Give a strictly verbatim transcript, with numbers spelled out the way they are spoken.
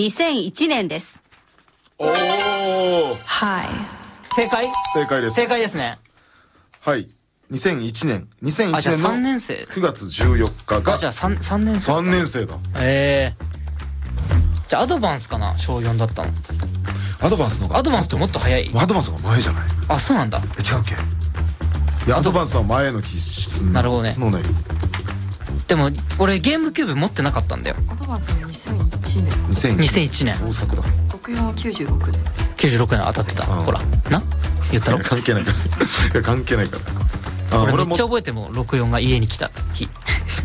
にせんいちねんです。 おー、 はい。正解？ 正解です。 正解ですね。 はい。にせんいちねん。にせんいちねんのさんねん生。 くがつじゅうよっかが。 あ、じゃあ 3, 3年生。 さんねん生だ。 ええー。じゃあアドバンスかな、小よんだったの。 アドバンスの方が。 アドバンスってもっと早い。 アドバンスの方が前じゃない？ あ、そうなんだ。 え、違うっけ？いや、アドバンスの前の気すんなるほどね。 そうね。 でも俺ゲームキューブ持ってなかったんだよ。 アドバンスはにせんいちねん。 にせんいちねん。 にせんいちねん。 大作だ。 ろくじゅうよんはきゅうじゅうろくねんです。 きゅうじゅうろくねん当たってた。ほらな、言ったろ。 関係ないから。いや関係ないから。あ、 俺めっちゃ覚えてもろくじゅうよんが家に来たって。